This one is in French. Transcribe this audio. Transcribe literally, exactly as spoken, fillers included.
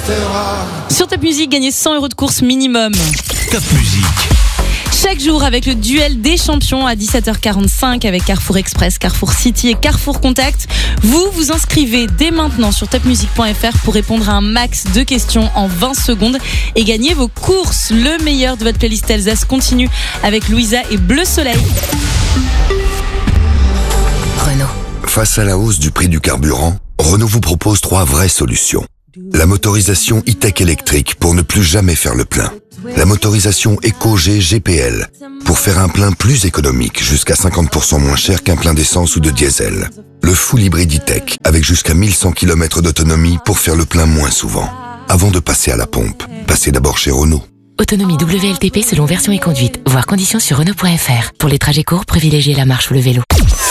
restera. Sur Top Music, gagnez cent euros de course minimum. Top Music. Chaque jour avec le duel des champions à dix-sept heures quarante-cinq avec Carrefour Express, Carrefour City et Carrefour Contact. Vous vous inscrivez dès maintenant sur top music point f r pour répondre à un max de questions en vingt secondes et gagner vos courses. Le meilleur de votre playlist Alsace continue avec Louisa et Bleu Soleil. Renault. Face à la hausse du prix du carburant, Renault vous propose trois vraies solutions. La motorisation e-tech électrique pour ne plus jamais faire le plein. La motorisation EcoG G P L pour faire un plein plus économique, jusqu'à cinquante pour cent moins cher qu'un plein d'essence ou de diesel. Le full hybride e-tech avec jusqu'à mille cent kilomètres d'autonomie pour faire le plein moins souvent. Avant de passer à la pompe, passez d'abord chez Renault. Autonomie W L T P selon version et conduite. Voir conditions sur Renault point f r. Pour les trajets courts, privilégiez la marche ou le vélo.